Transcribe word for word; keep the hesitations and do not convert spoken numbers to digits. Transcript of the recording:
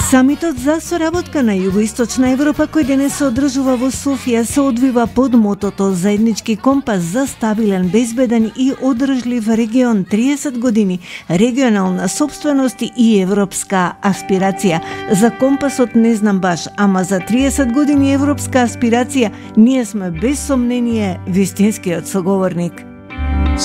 Самитот за соработка на Југоисточна Европа, кој денес се одржува во Софија, се одвива под мотото Заеднички компас за стабилен, безбеден и одржлив регион, триесет години регионална собственост и европска аспирација. За компасот не знам баш, ама за триесет години европска аспирација ние сме без сомнение вистинскиот соговорник.